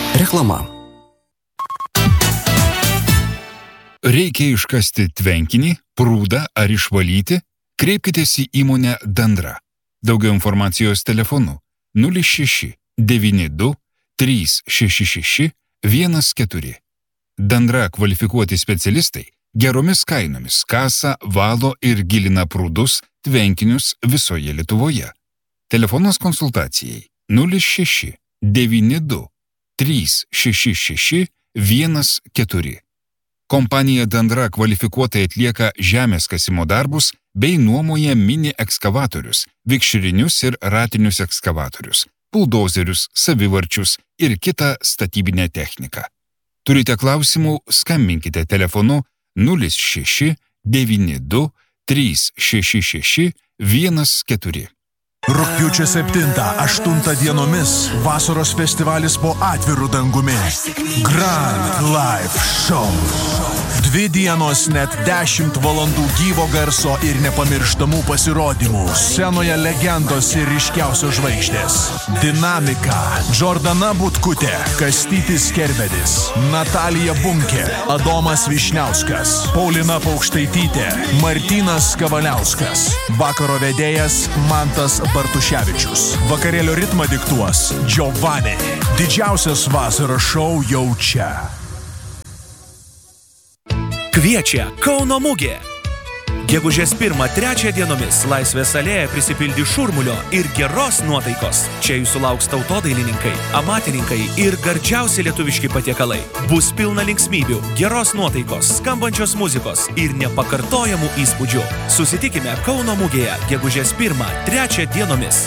Reklama. Reikia iškasti tvenkinį, prūdą ar išvalyti? Kreipkitės į įmonę Dandra. Daugiau informacijos telefonu 06 92 366 14. Dandra kvalifikuoti specialistai geromis kainomis kasa, valo ir gilina prūdus, tvenkinius visoje Lietuvoje. Telefonas konsultacijai 06 92 366 14. Kompanija Dandra kvalifikuotai atlieka žemės kasimo darbus bei nuomoja mini ekskavatorius, vikšrinius ir ratinius ekskavatorius, buldozerius, savivarčius ir kitą statybinę techniką. Turite klausimų, skambinkite telefonu 06 92 366 14. Rugpjūčio 7-8 dienomis vasaros festivalis po atviru dangumi. Grand Live Show. 2 dienos net 10 valandų gyvo garso ir nepamirštamų pasirodymų. Scenoje legendos ir ryškiausios žvaigždės. Dinamika. Džordana Butkutė, Kastytis Kervedis, Natalija Bunkė, Adomas Višniauskas, Paulina Paukštaitytė, Martynas Kavaliauskas. Vakaro vedėjas Mantas Bartuševičius. Vakarėlio ritmą diktuos Giovanni. Didžiausias vasaros šou jau čia. Kviečia Kauno mugė. Gegužės 1-3 dienomis Laisvės alėja prisipildi šurmulio ir geros nuotaikos. Čia jūsų lauks tautodailininkai, amatininkai ir gardžiausi lietuviški patiekalai. Bus pilna linksmybių, geros nuotaikos, skambančios muzikos ir nepakartojamų įspūdžių. Susitikime Kauno mugėje gegužės 1-3 dienomis.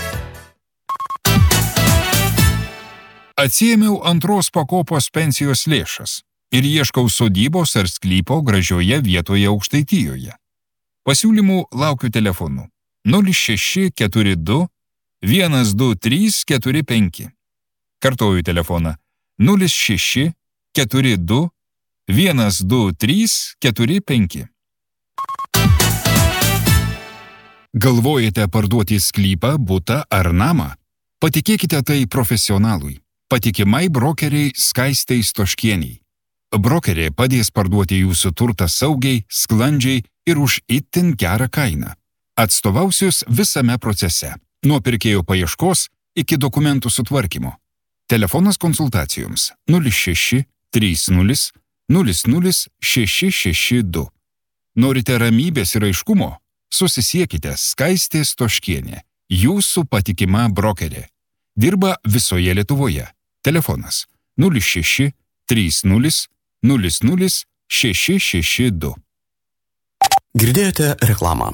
Atsiėmiau antros pakopos pensijos lėšas ir ieškau sodybos ar sklypo gražioje vietoje Aukštaitijoje. Pasiūlymų laukiu telefonu 0642 123 45. Kartoju telefoną 0642 123 45. Galvojate parduoti sklypą, butą ar namą? Patikėkite tai profesionalui, patikimai brokeriai Skaistei Stoškieniai. Brokerė padės parduoti jūsų turtą saugiai, sklandžiai ir už itin gerą kainą. Atstovausius visame procese, nuo pirkėjo paieškos iki dokumentų sutvarkymo. Telefonas konsultacijoms 06 30 00 662. Norite ramybės ir aiškumo? Susisiekite Skaistė Stoškienė, jūsų patikima brokerė. Dirba visoje Lietuvoje. Telefonas 06 30 00 662. Girdėjote reklamą.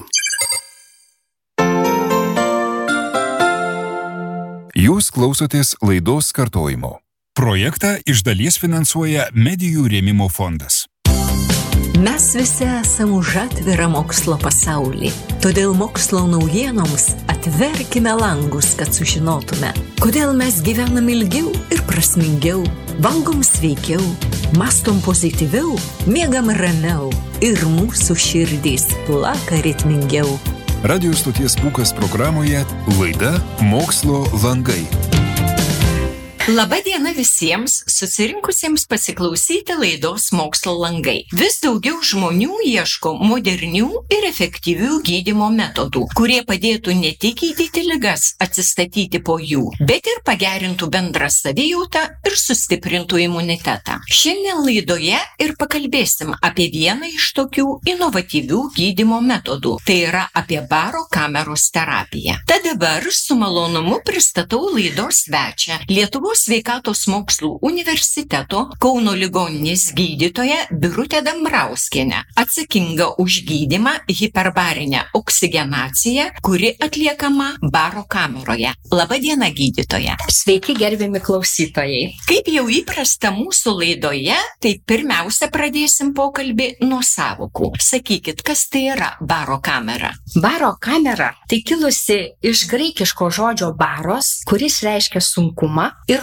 Jūs klausotės laidos kartojimo. Projektą iš dalies finansuoja Medijų rėmimo fondas. Mes visi esame už atvirą mokslo pasaulį, todėl mokslo naujienoms atverkime langus, kad sužinotume, kodėl mes gyvenam ilgiau ir prasmingiau, valgom sveikiau, mastom pozityviau, miegam ramiau ir mūsų širdys plaka ritmingiau. Radio stoties Pūkas programoje laida Mokslo langai. Labą dieną visiems susirinkusiems pasiklausyti laidos Mokslo langai. Vis daugiau žmonių ieško modernių ir efektyvių gydymo metodų, kurie padėtų ne tik gydyti ligas, atsistatyti po jų, bet ir pagerintų bendrą savijautą ir sustiprintų imunitetą. Šiandien laidoje ir pakalbėsim apie vieną iš tokių inovatyvių gydymo metodų, tai yra apie baro kameros terapiją. Tad dabar su malonumu pristatau laidos svečią, Lietuvos sveikatos mokslų universiteto Kauno ligoninės gydytoja Birutė Dambrauskienė, atsakinga už gydymą hiperbarinę oksigenaciją, kuri atliekama baro kameroje. Labą dieną, gydytoja. Sveiki, gerbiami klausytojai. Kaip jau įprasta mūsų laidoje, tai pirmiausia pradėsim pokalbį nuo sąvokų. Sakykit, kas tai yra baro kamera? Baro kamera tai kilusi iš graikiško žodžio baros, kuris reiškia sunkumą, ir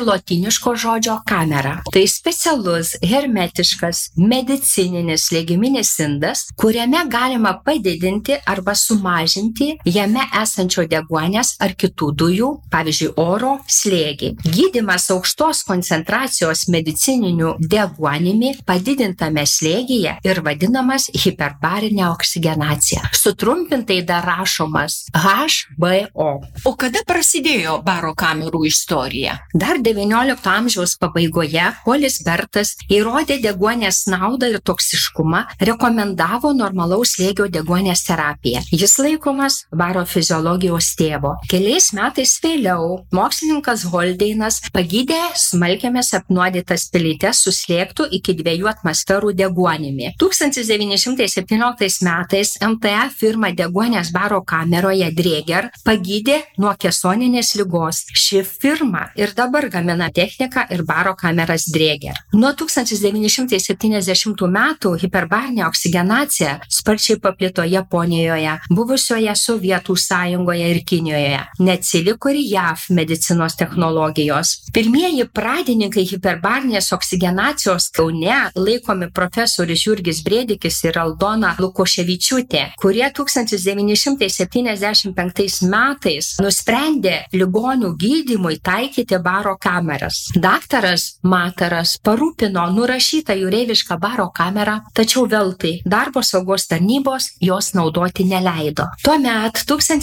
lotiniško žodžio kamera. Tai specialus, hermetiškas, medicininis slėgiminis indas, kuriame galima padidinti arba sumažinti jame esančio deguonies ar kitų dujų, pavyzdžiui, oro slėgį. Gydymas aukštos koncentracijos medicininiu deguonimi padidintame slėgyje ir vadinamas hiperbarinė oksigenacija. Sutrumpintai dar rašomas HBO. O kada prasidėjo baro kamerų istorija? Dar XIX amžiaus pabaigoje Polis Bertas įrodė deguonies naudą ir toksiškumą, rekomendavo normalaus slėgio deguonies terapiją. Jis laikomas baro fiziologijos tėvo. Keliais metais vėliau mokslininkas Holdeinas pagydė smalkėmis apnuodytas pelytes su slėgtu iki 2 atmosferų deguonimi. 1917 metais MTA firma deguonies baro kameroje Dreger pagydė nuo kesoninės ligos. Ši firma ir dabar gamina techniką ir baro kameras Dreger. Nuo 1970 metų hiperbarinė oksigenacija sparčiai paplito Japonijoje, buvusioje Sovietų sąjungoje ir Kinijoje. Neatsiliko ir JAV medicinos technologijos. Pirmieji pradininkai hiperbarinės oksigenacijos Kaune laikomi profesorius Jurgis Brėdikis ir Aldona Lukoševičiūtė, kurie 1975 metais nusprendė ligonių gydymui taikyti baro kameras. Daktaras Mataras parūpino nurašytą jūreivišką baro kamerą, tačiau veltui darbo saugos tarnybos jos naudoti neleido. Tuomet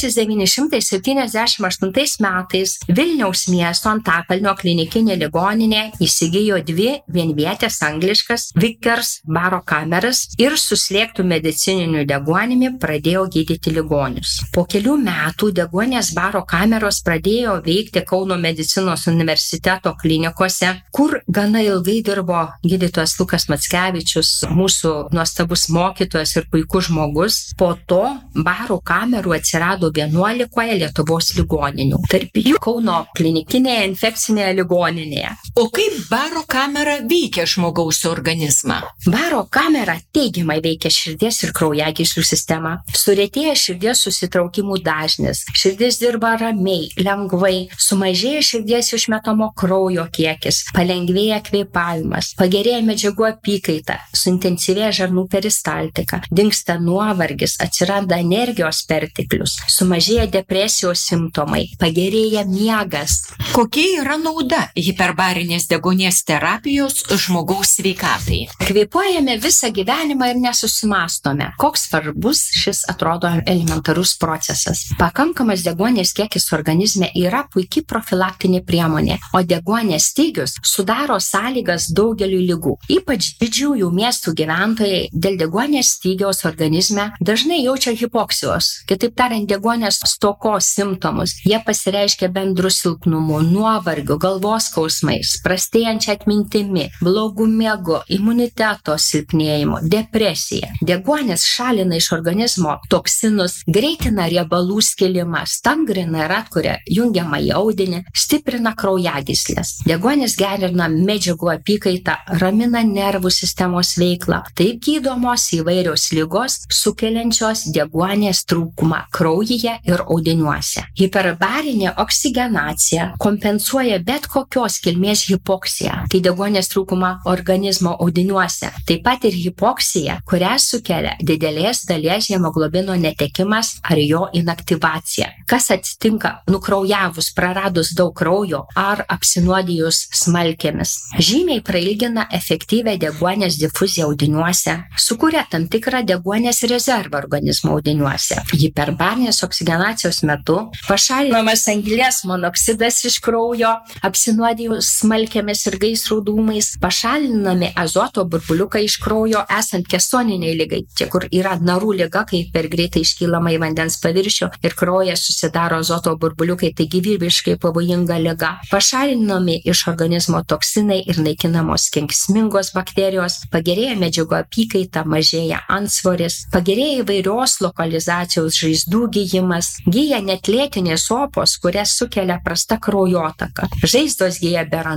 1978 metais Vilniaus miesto Antakalnio klinikinė ligoninė įsigijo 2 vienvietės angliškas Vickers baro kameras ir su slėgtu medicininiu deguonimi pradėjo gydyti ligonius. Po kelių metų deguonies baro kameros pradėjo veikti Kauno medicinos universiteto klinikose, kur gana ilgai dirbo gydytojas Lukas Mackevičius, mūsų nuostabus mokytojas ir puikus žmogus. Po to baro kamerų atsirado 11 Lietuvos ligoninių, tarp jų Kauno klinikinėje infekcinėje ligoninėje. O kaip baro kamera veikia žmogaus organizmą? Baro kamera teigiamai veikia širdies ir kraujagyslių sistemą. Surėtėja širdies susitraukimų dažnis. Širdis dirba ramiai, lengvai, sumažėja širdies išmetamo kraujo kiekis, palengvėja kvėpavimas, pagerėja medžiagų apykaita, suintensyvėja žarnų peristaltika, dingsta nuovargis, atsiranda energijos perteklius, sumažėja depresijos simptomai, pagerėja miegas. Kokia yra nauda hiperbarinės deguonies terapijos žmogaus sveikatai? Kvėpuojame visą gyvenimą ir nesusimastome, koks svarbus šis atrodo elementarus procesas. Pakankamas deguonies kiekis organizme yra puikiai profilaktinė priemonė, o deguonies stygius sudaro sąlygas daugeliu ligų. Ypač didžiųjų miestų gyventojai dėl deguonies stygiaus organizme dažnai jaučia hipoksijos, kitaip tariant, deguonies stokos simptomus. Jie pasireiškia bendru silpnumu, nuovargiu, galvos skausmais, prastėjančia atmintimi, blogu miegu, imuniteto silpnėjimu, depresija. Deguonis šalina iš organizmo toksinus, greitina riebalų skilimą, stangrina ir atkuria jungiamąjį audinį, stiprina kraujagyslės. Deguonis gerina medžiagų apykaitą, ramina nervų sistemos veiklą. Taip gydomos įvairios ligos, sukeliančios deguonies trūkumą kraujyje ir audiniuose. Hiperbarinė oksigenacija kompensuoja bet kokios kilmės hipoksiją, tai deguonies trūkumą organizmo audiniuose. Taip pat ir hipoksija, kurią sukelia didelės dalies hemoglobino netekimas ar jo inaktyvacija. Kas atsitinka nukraujavus, praradus daug kraujo ar apsinuodijus smalkėmis? Žymiai prailgina efektyvią deguonies difuziją audiniuose, sukuria tam tikrą deguonies rezervą organizmo audiniuose. Hiperbarinės oksigenacijos metu pašalinamas anglies monoksidas iš kraujo, apsinuodijus smalkėmis ir gaisrų dūmais, pašalinami azoto burbuliukai iš kraujo esant kesoniniai ligai, čia kur yra narų liga, kai per greitai iškylama į vandens paviršių ir kraujyje susidaro azoto burbuliukai, tai gyvybiškai pavojinga liga. Pašalinami iš organizmo toksinai ir naikinamos kenksmingos bakterijos, pagerėja medžiagų apykaita, mažėja antsvoris, pagerėja įvairios lokalizacijos žaizdų gyjimas, gyja net lėtinės opos, kurias sukelia prasta kraujotaka. Žaizdos gyja be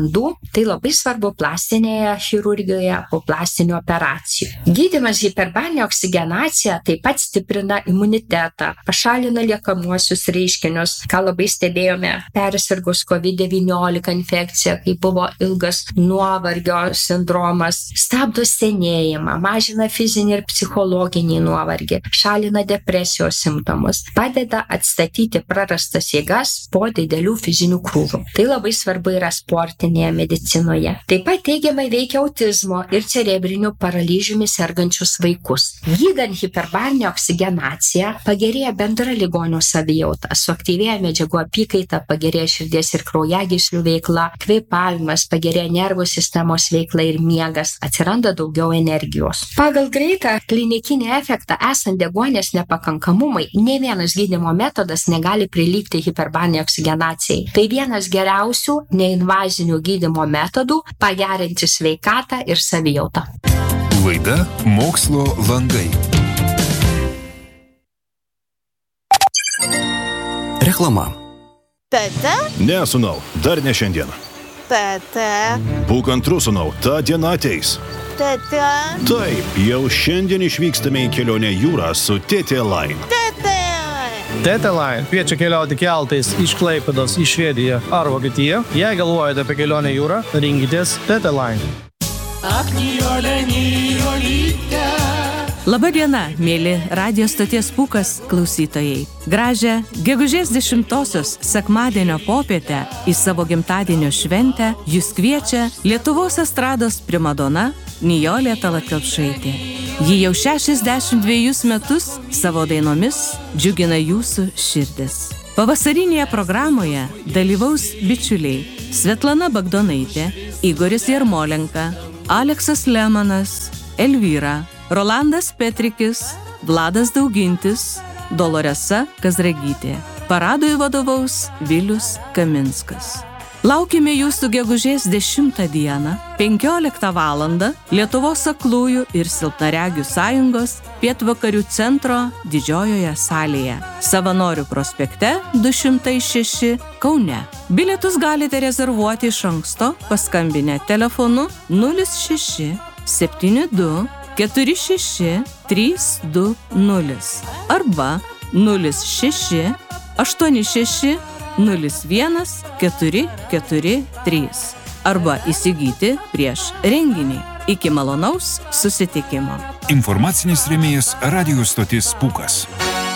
valandų. Tai labai svarbu plastinėje chirurgijoje po plastinių operacijų. Gydymas hiperbarinė oksigenacija taip pat stiprina imunitetą, pašalina liekamuosius reiškinius, ką labai stebėjome persirgus COVID-19 infekciją, kai buvo ilgas nuovargio sindromas, stabdo senėjimą, mažina fizinį ir psichologinį nuovargį, šalina depresijos simptomus, padeda atstatyti prarastas jėgas po didelių fizinių krūvių. Tai labai svarbu yra sportinėje medicinoje. Taip pat teigiamai veikia autizmo ir cerebriniu paralyžiumi sergančius vaikus. Gydant hiperbarinę oksigenaciją pagerėja bendra ligonio savijauta, suaktyvėja medžiagų apykaita, pagerėja širdies ir kraujagyslių veikla, kvėpavimas, pagerėja nervų sistemos veikla ir miegas, atsiranda daugiau energijos. Pagal greitą klinikinį efektą esant deguonies nepakankamumui, nė vienas gydymo metodas negali prilygti hiperbariniai oksigenacijai. Tai vienas geriausių neinvazinių gydymo metodų pagerinti sveikatą ir savijautą. Laida Mokslo langai. Reklama. Tete? Ne, sūnau, dar ne šiandien. Tete? Būk antrus, sūnau, ta diena ateis. Tete? Taip, jau šiandien išvykstame į kelionę jūrą su Tete Line. Tete? Tete Line kviečia keliauti keltais iš Klaipėdos į Švediją ar Vokietiją. Jei galvojate apie kelionę jūrą, rinkitės Tete Line. Labadiena, mėly radijo stoties Pūkas klausytojai. Gražią gegužės 10-osios sekmadienio popietę į savo gimtadienio šventę jus kviečia Lietuvos estrados primadona Nijolė Tallat Kelpšaitė. Ji jau 62 metus savo dainomis džiugina jūsų širdis. Pavasarinėje programoje dalyvaus bičiuliai Svetlana Bagdonaitė, Igoris Jarmolenka, Aleksas Lemanas, Elvyra, Rolandas Petrikis, Vladas Daugintis, Doloresa Kazragytė. Paradui vadovaus Vilius Kaminskas. Laukime jūsų gegužės 10 dieną, 15 valandą Lietuvos aklųjų ir silpnaregių sąjungos pietvakarių centro didžiojoje salėje. Savanorių prospekte 206 Kaune. Bilietus galite rezervuoti iš anksto paskambinę telefonu 06 72 46 320 arba 06 86 01 443 arba įsigyti prieš renginį. Iki malonaus susitikimo. Informacinis rėmėjas radio stotis Pūkas.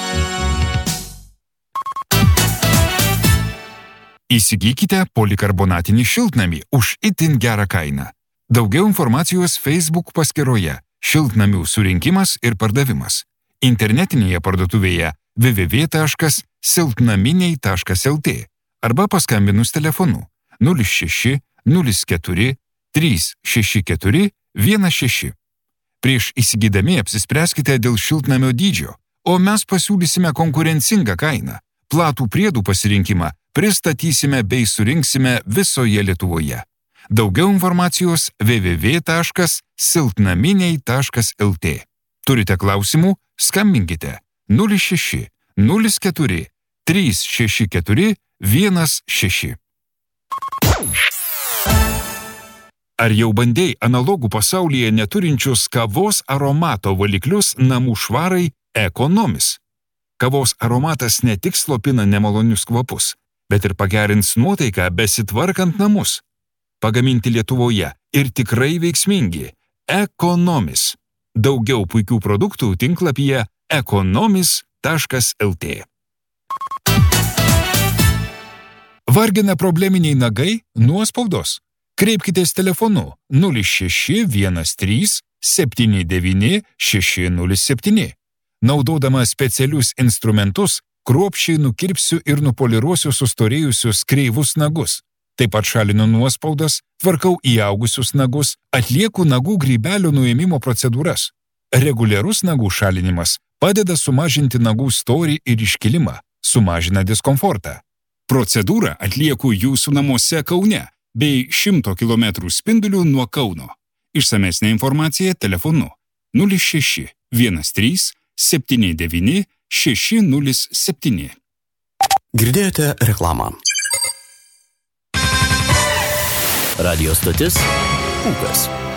Įsigykite polikarbonatinį šiltnamį už itin gerą kainą. Daugiau informacijos Facebook paskyroje Šiltnamių surinkimas ir pardavimas. Internetinėje parduotuvėje www.silpnaminiai.lt arba paskambinus telefonu 06 04 364 16. Prieš įsigydami apsispręskite dėl šiltnamio dydžio, o mes pasiūlysime konkurencingą kainą. Platų priedų pasirinkimą pristatysime bei surinksime visoje Lietuvoje. Daugiau informacijos www.silpnaminiai.lt. Turite klausimų? Skambinkite 06 04 364 16. Ar jau bandei analogų pasaulyje neturinčius kavos aromato valiklius namų švarai Economis? Kavos aromatas ne tik slopina nemalonius kvapus, bet ir pagerins nuotaiką besitvarkant namus. Pagaminti Lietuvoje ir tikrai veiksmingi. Economis. Daugiau puikių produktų tinklapyje economis.lt. Vargina probleminiai nagai? Nuospaudos? Kreipkitės telefonu 0613 79 607. Naudodama specialius instrumentus, kruopščiai nukirpsiu ir nupoliruosiu sustorėjusius kreivus nagus. Taip pat šalinu nuospaudas, tvarkau įaugusius nagus, atlieku nagų grybelio nuėmimo procedūras. Reguliarus nagų šalinimas padeda sumažinti nagų storį ir iškilimą, sumažina diskomfortą. Procedūrą atlieku jūsų namuose Kaune bei 100 km spindulių nuo Kauno. Išsamesnė informacija telefonu 06 13 79 607. Girdėjote reklamą. Radio stotis Pūkas.